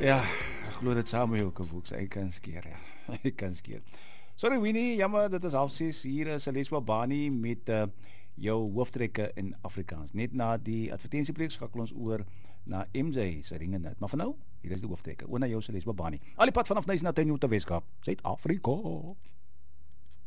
Ja, ek glo dit saam met jou Kavoeks. Ek kan skeer, ja. Ek kan skeer. Sorry Winnie, jammer, dit is 06:30. Hier is Leswa Bani met jou hooftrekke in Afrikaans. Net na die advertentiebreek skakel ons oor na MJ se ringe net. Maar vir nou, hier is die hooftrekke. Oor na jou Leswa Bani. Al die pad vanaf Nice na Tuin, Weskaap, Suid-Afrika.